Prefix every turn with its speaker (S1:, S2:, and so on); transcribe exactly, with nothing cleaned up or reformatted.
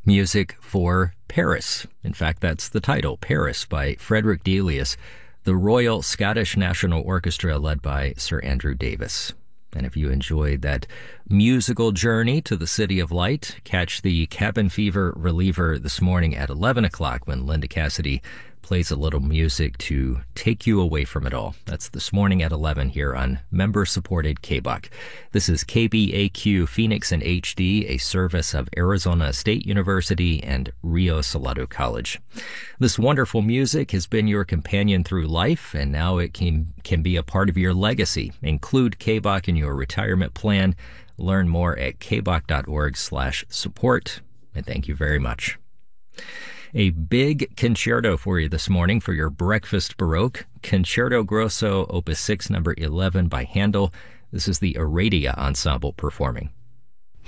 S1: Music for Paris. In fact, that's the title, Paris, by Frederick Delius, the Royal Scottish National Orchestra led by Sir Andrew Davis. And if you enjoyed that musical journey to the City of Light, catch the Cabin Fever Reliever this morning at eleven o'clock when Linda Cassidy plays a little music to take you away from it all. That's this morning at eleven here on member-supported K B O C. This is K B A Q Phoenix in H D, a service of Arizona State University and Rio Salado College. This wonderful music has been your companion through life, and now it can, can be a part of your legacy. Include K B O C in your retirement plan. Learn more at kboc.org slash support, and thank you very much. A big concerto for you this morning for your breakfast Baroque. Concerto Grosso, Opus six, number eleven by Handel. This is the Aradia Ensemble performing.